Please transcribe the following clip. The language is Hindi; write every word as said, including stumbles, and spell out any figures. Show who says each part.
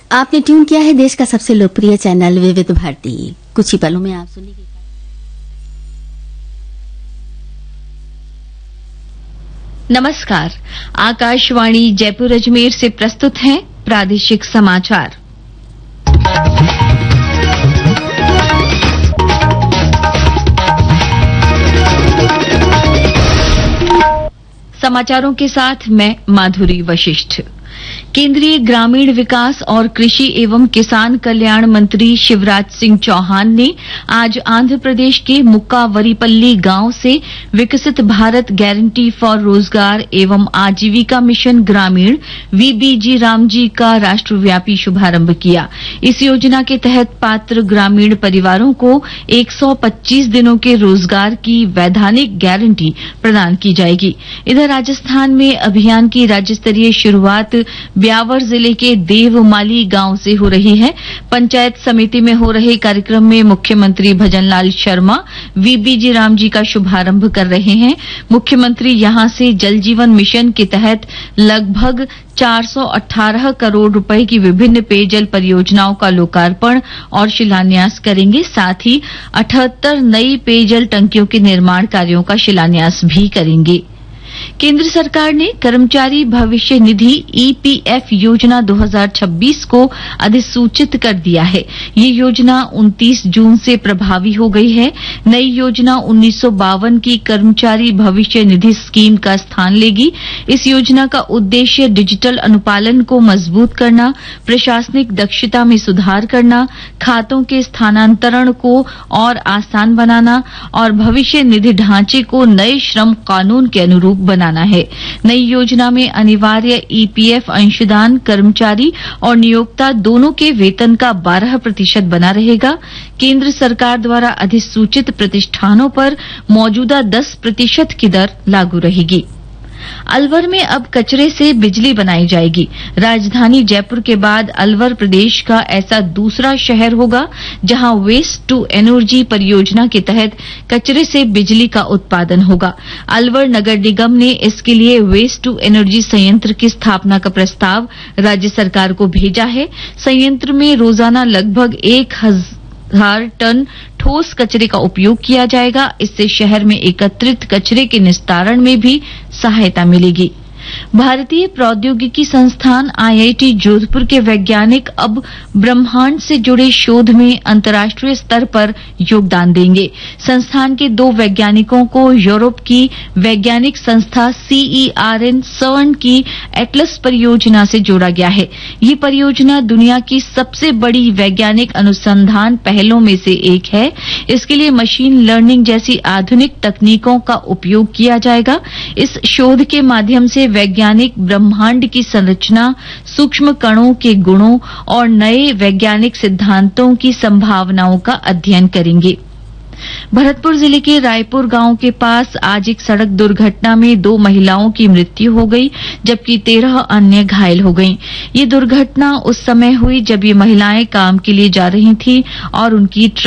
Speaker 1: आपने ट्यून किया है देश का सबसे लोकप्रिय चैनल विविध भारती। कुछ ही पलों में आप सुनिए।
Speaker 2: नमस्कार, आकाशवाणी जयपुर अजमेर से प्रस्तुत हैं प्रादेशिक समाचार। समाचारों के साथ मैं माधुरी वशिष्ठ। केंद्रीय ग्रामीण विकास और कृषि एवं किसान कल्याण मंत्री शिवराज सिंह चौहान ने आज आंध्र प्रदेश के मुक्कावरीपल्ली गांव से विकसित भारत गारंटी फॉर रोजगार एवं आजीविका मिशन ग्रामीण वीबीजी रामजी का राष्ट्रव्यापी शुभारंभ किया। इस योजना के तहत पात्र ग्रामीण परिवारों को एक सौ पच्चीस दिनों के रोजगार की वैधानिक गारंटी प्रदान की जाएगी। इधर राजस्थान में अभियान की राज्य स्तरीय शुरुआत ब्यावर जिले के देवमाली गांव से हो रही है। पंचायत समिति में हो रहे कार्यक्रम में मुख्यमंत्री भजनलाल शर्मा वीबीजी रामजी का शुभारंभ कर रहे हैं। मुख्यमंत्री यहां से जल जीवन मिशन के तहत लगभग चार सौ अठारह करोड़ रुपए की विभिन्न पेयजल परियोजनाओं का लोकार्पण और शिलान्यास करेंगे। साथ ही अठहत्तर नई पेयजल टंकियों के निर्माण कार्यों का शिलान्यास भी करेंगे। केंद्र सरकार ने कर्मचारी भविष्य निधि ईपीएफ योजना दो हज़ार छब्बीस को अधिसूचित कर दिया है। ये योजना उनतीस जून से प्रभावी हो गई है। नई योजना उन्नीस सौ बावन की कर्मचारी भविष्य निधि स्कीम का स्थान लेगी। इस योजना का उद्देश्य डिजिटल अनुपालन को मजबूत करना, प्रशासनिक दक्षता में सुधार करना, खातों के स्थानांतरण को और आसान बनाना और भविष्य निधि ढांचे को नए श्रम कानून के अनुरूप बनाना है। नई योजना में अनिवार्य ईपीएफ अंशदान कर्मचारी और नियोक्ता दोनों के वेतन का बारह प्रतिशत बना रहेगा। केंद्र सरकार द्वारा अधिसूचित प्रतिष्ठानों पर मौजूदा दस प्रतिशत की दर लागू रहेगी। अलवर में अब कचरे से बिजली बनाई जाएगी। राजधानी जयपुर के बाद अलवर प्रदेश का ऐसा दूसरा शहर होगा जहां वेस्ट टू एनर्जी परियोजना के तहत कचरे से बिजली का उत्पादन होगा। अलवर नगर निगम ने इसके लिए वेस्ट टू एनर्जी संयंत्र की स्थापना का प्रस्ताव राज्य सरकार को भेजा है। संयंत्र में रोजाना लगभग एक हजार टन ठोस कचरे का उपयोग किया जाएगा। इससे शहर में एकत्रित कचरे के निस्तारण में भी सहायता मिलेगी। भारतीय प्रौद्योगिकी संस्थान आईआईटी जोधपुर के वैज्ञानिक अब ब्रह्मांड से जुड़े शोध में अंतर्राष्ट्रीय स्तर पर योगदान देंगे। संस्थान के दो वैज्ञानिकों को यूरोप की वैज्ञानिक संस्था सीईआरएन सर्न की एटलस परियोजना से जोड़ा गया है। ये परियोजना दुनिया की सबसे बड़ी वैज्ञानिक अनुसंधान पहलों में से एक है। इसके लिए मशीन लर्निंग जैसी आधुनिक तकनीकों का उपयोग किया जाएगा। इस शोध के माध्यम से वैज्ञानिक ब्रह्मांड की संरचना, सूक्ष्म कणों के गुणों और नए वैज्ञानिक सिद्धांतों की संभावनाओं का अध्ययन करेंगे। भरतपुर जिले के रायपुर गांव के पास आज एक सड़क दुर्घटना में दो महिलाओं की मृत्यु हो गई, जबकि तेरह अन्य घायल हो गईं। ये दुर्घटना उस समय हुई जब ये महिलाएं काम के लिए जा रही थीं और उनकी